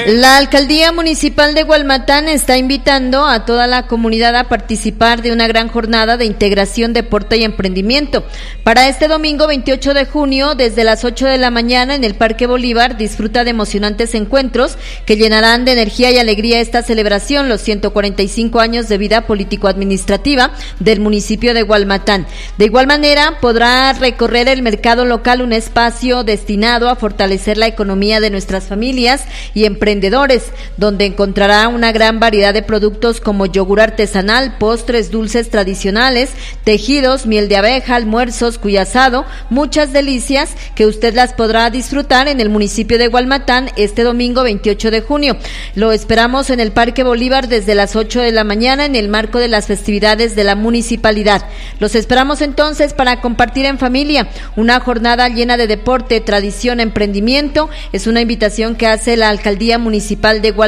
La Alcaldía Municipal de Gualmatán está invitando a toda la comunidad a participar de una gran jornada de integración, deporte y emprendimiento. Para este domingo 28 de junio, desde las 8 de la mañana en el Parque Bolívar, disfruta de emocionantes encuentros que llenarán de energía y alegría esta celebración, los 145 años de vida político-administrativa del municipio de Gualmatán. De igual manera, podrá recorrer el mercado local, un espacio destinado a fortalecer la economía de nuestras familias y emprendedores, donde encontrará una gran variedad de productos como yogur artesanal, postres, dulces tradicionales, tejidos, miel de abeja, almuerzos, cuy asado, muchas delicias que usted las podrá disfrutar en el municipio de Gualmatán este domingo 28 de junio. Lo esperamos en el Parque Bolívar desde las 8 de la mañana en el marco de las festividades de la municipalidad. Los esperamos entonces para compartir en familia una jornada llena de deporte, tradición, emprendimiento. Es una invitación que hace la Alcaldía Municipal de Gualmatán.